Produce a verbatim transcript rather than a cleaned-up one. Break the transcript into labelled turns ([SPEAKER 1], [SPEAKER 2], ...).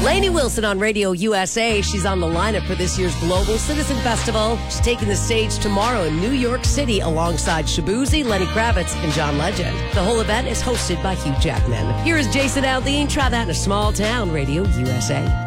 [SPEAKER 1] Lainey Wilson on Radio U S A. She's on the lineup for this year's Global Citizen Festival. She's taking the stage tomorrow in New York City alongside Shaboozey, Lenny Kravitz, and John Legend. The whole event is hosted by Hugh Jackman. Here is Jason Aldean. Try that in a small town. Radio U S A.